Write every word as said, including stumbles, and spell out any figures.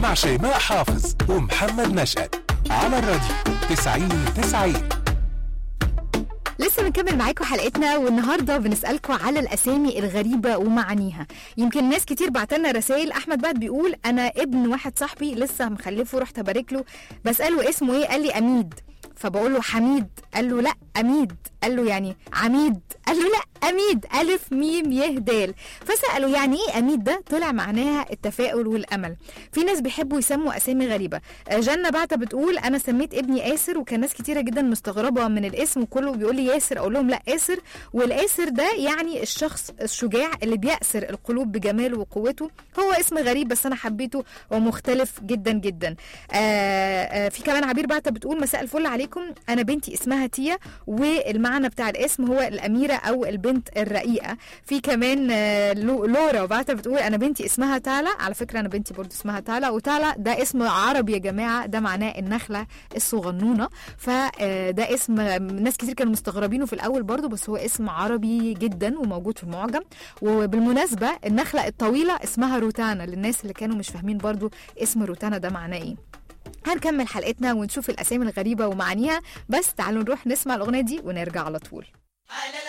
مع شيماء حافظ ومحمد نشأت على الراديو تسعين تسعين. لسه بنكمل معاكم حلقتنا، والنهارده بنسألكم على الأسامي الغريبة ومعانيها. يمكن ناس كتير بعتلنا رسائل. أحمد بعد بيقول أنا ابن واحد صاحبي لسه مخلفه، رحت أبارك له بسأله اسمه إيه، قال لي أميد، فبقول له حميد، قال له لا أميد، قال له يعني عميد، قال له لا أميد ألف ميم يه دال. فسأله يعني إيه أميد ده، طلع معناها التفاؤل والأمل. في ناس بيحبوا يسموا أسامي غريبة. جنة بعتة بتقول أنا سميت ابني ياسر، وكان ناس كتيرة جدا مستغربة من الاسم، وكله بيقول لي ياسر، أقول لهم لا ياسر، والياسر ده يعني الشخص الشجاع اللي بيأسر القلوب بجماله وقوته. هو اسم غريب بس أنا حبيته ومختلف جدا جدا. آآ آآ في كمان عبير بعتة بتقول مساء الفل عليكم، أنا بنتي اسمها تيا، والمعنى بتاع الاسم هو الأميرة أو البنت الرقيقة. في كمان لورا بعتة بتقول أنا بنتي اسمها تالا، على فكرة أنا بنتي برضو اسمها تالا، وتالا ده اسم عربي يا جماعة، ده معناه النخلة الصغنونة. فده اسم ناس كتير كانوا مستغربينه في الأول برضو، بس هو اسم عربي جدا وموجود في المعجم. وبالمناسبة النخلة الطويلة اسمها روتانا، للناس اللي كانوا مش فاهمين برضو اسم روتانا ده معناه ايه. هنكمل حلقتنا ونشوف الأسامي الغريبة ومعانيها، بس تعالوا نروح نسمع الأغنية دي ونرجع على طول.